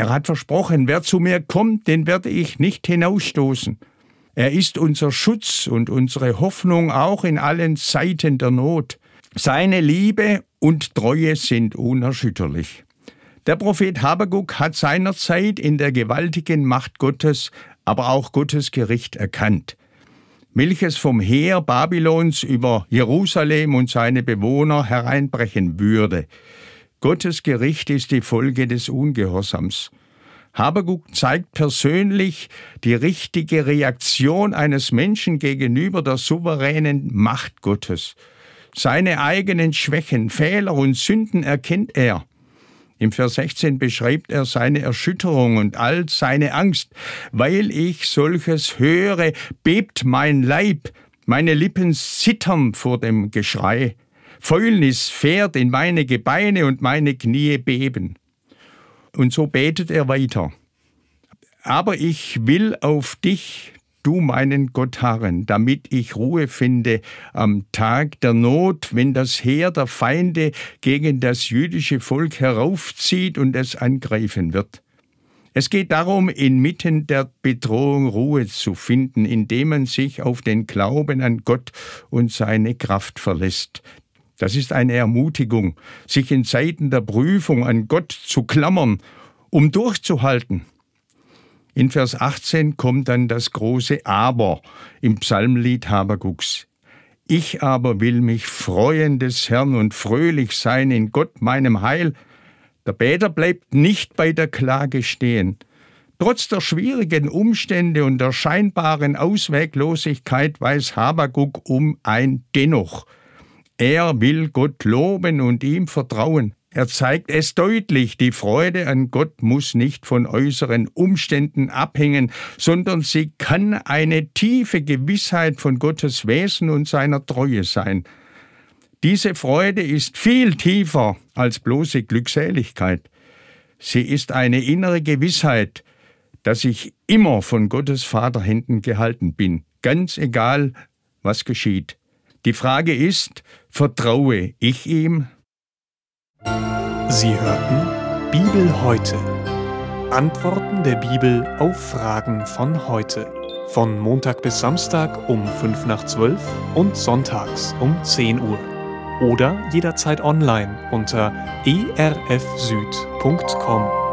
Er hat versprochen, wer zu mir kommt, den werde ich nicht hinausstoßen. Er ist unser Schutz und unsere Hoffnung auch in allen Zeiten der Not. Seine Liebe und Treue sind unerschütterlich. Der Prophet Habakuk hat seinerzeit in der gewaltigen Macht Gottes, aber auch Gottes Gericht erkannt, welches vom Heer Babylons über Jerusalem und seine Bewohner hereinbrechen würde. Gottes Gericht ist die Folge des Ungehorsams. Habakuk zeigt persönlich die richtige Reaktion eines Menschen gegenüber der souveränen Macht Gottes. Seine eigenen Schwächen, Fehler und Sünden erkennt er. Im Vers 16 beschreibt er seine Erschütterung und all seine Angst. Weil ich solches höre, bebt mein Leib, meine Lippen zittern vor dem Geschrei. Fäulnis fährt in meine Gebeine und meine Knie beben. Und so betet er weiter. Aber ich will auf dich, du meinen Gott, harren, damit ich Ruhe finde am Tag der Not, wenn das Heer der Feinde gegen das jüdische Volk heraufzieht und es angreifen wird. Es geht darum, inmitten der Bedrohung Ruhe zu finden, indem man sich auf den Glauben an Gott und seine Kraft verlässt. Das ist eine Ermutigung, sich in Zeiten der Prüfung an Gott zu klammern, um durchzuhalten. In Vers 18 kommt dann das große Aber im Psalmlied Habakuks. Ich aber will mich freuen des Herrn und fröhlich sein in Gott meinem Heil. Der Beter bleibt nicht bei der Klage stehen. Trotz der schwierigen Umstände und der scheinbaren Ausweglosigkeit weiß Habakuk um ein Dennoch. Er will Gott loben und ihm vertrauen. Er zeigt es deutlich, die Freude an Gott muss nicht von äußeren Umständen abhängen, sondern sie kann eine tiefe Gewissheit von Gottes Wesen und seiner Treue sein. Diese Freude ist viel tiefer als bloße Glückseligkeit. Sie ist eine innere Gewissheit, dass ich immer von Gottes Vaterhänden gehalten bin, ganz egal, was geschieht. Die Frage ist, vertraue ich ihm? Sie hörten Bibel heute. Antworten der Bibel auf Fragen von heute. Von Montag bis Samstag um 11:55 und sonntags um 10 Uhr. Oder jederzeit online unter erfsüd.com.